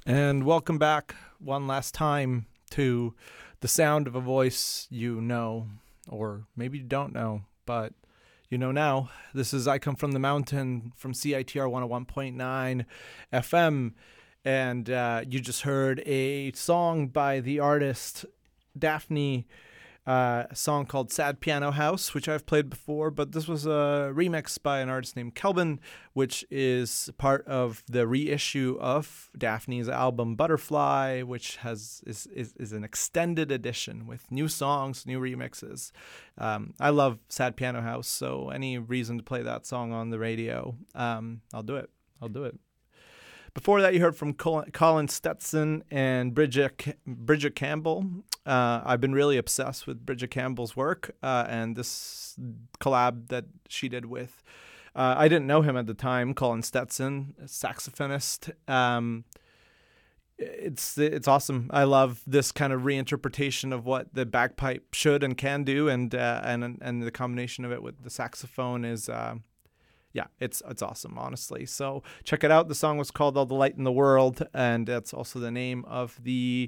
And welcome back one last time to the sound of a voice you know, or maybe you don't know, but you know now. This is I Come From the Mountain from CITR 101.9 FM, and you just heard a song by the artist Daphne, a song called Sad Piano House, which I've played before, but this was a remix by an artist named Kelvin, which is part of the reissue of Daphne's album Butterfly, which is an extended edition with new songs, new remixes. I love Sad Piano House, so any reason to play that song on the radio, I'll do it. Before that, you heard from Colin Stetson and Bridget Campbell. I've been really obsessed with Bridget Campbell's work and this collab that she did with. I didn't know him at the time, Colin Stetson, a saxophonist. It's awesome. I love this kind of reinterpretation of what the bagpipe should and can do, and the combination of it with the saxophone is. Yeah, it's awesome, honestly. So check it out. The song was called "All the Light in the World," and that's also the name of the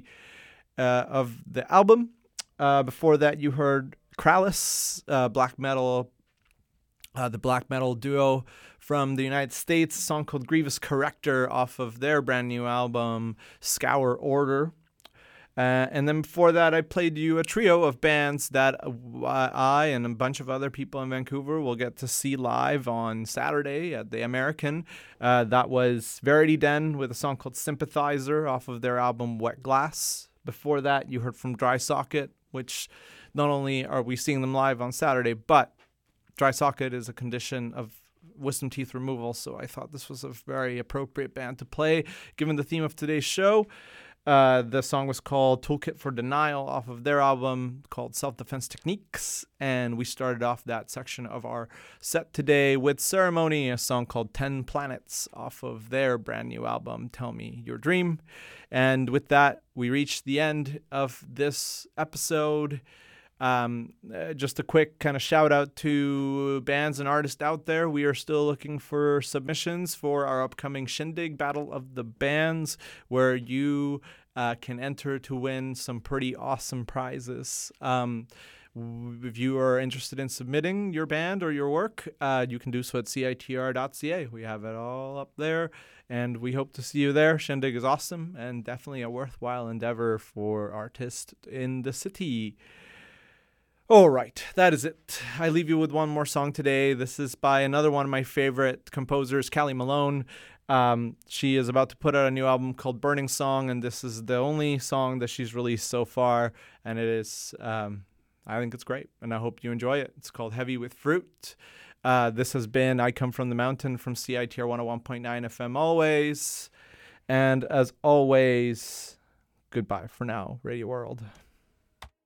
album. Before that, you heard Krallice, black metal, the black metal duo from the United States. A song called "Grievous Corrector" off of their brand new album "Scour Order." And then before that, I played you a trio of bands that I and a bunch of other people in Vancouver will get to see live on Saturday at the American. That was Verity Den with a song called Sympathizer off of their album Wet Glass. Before that, you heard from Dry Socket, which not only are we seeing them live on Saturday, but Dry Socket is a condition of wisdom teeth removal, so I thought this was a very appropriate band to play, given the theme of today's show. The song was called Toolkit for Denial off of their album called Self-Defense Techniques. And we started off that section of our set today with Ceremony, a song called 10 Planets off of their brand new album, Tell Me Your Dream. And with that, we reached the end of this episode. Just a quick kind of shout out to bands and artists out there. We are still looking for submissions for our upcoming Shindig Battle of the Bands, where you can enter to win some pretty awesome prizes. If you are interested in submitting your band or your work, you can do so at citr.ca. We have it all up there, and we hope to see you there. Shindig is awesome and definitely a worthwhile endeavor for artists in the city. All right, that is it. I leave you with one more song today. This is by another one of my favorite composers, Callie Malone. She is about to put out a new album called Burning Song, and this is the only song that she's released so far, and it is, I think it's great, and I hope you enjoy it. It's called Heavy with Fruit. This has been I Come From the Mountain from CITR 101.9 FM always, and as always, goodbye for now, Radio World.